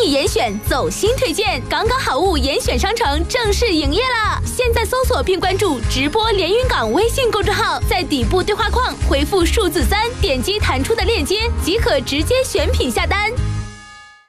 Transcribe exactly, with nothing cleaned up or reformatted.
意严选走心推荐，港港好物严选商城正式营业了。现在搜索并关注直播连云港微信公众号，在底部对话框回复数字三，点击弹出的链接即可直接选品下单。